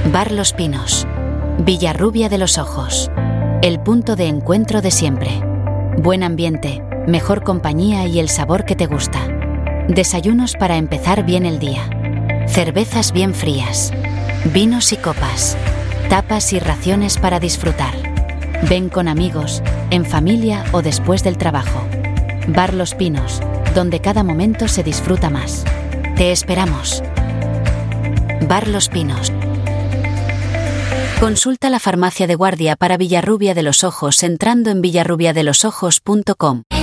Bar Los Pinos. Villarrubia de los Ojos. El punto de encuentro de siempre. Buen ambiente, mejor compañía y el sabor que te gusta. Desayunos para empezar bien el día. Cervezas bien frías. Vinos y copas. Tapas y raciones para disfrutar. Ven con amigos, en familia o después del trabajo. Bar Los Pinos, donde cada momento se disfruta más. Te esperamos. Bar Los Pinos. Consulta la farmacia de guardia para Villarrubia de los Ojos entrando en villarrubiadelosojos.com.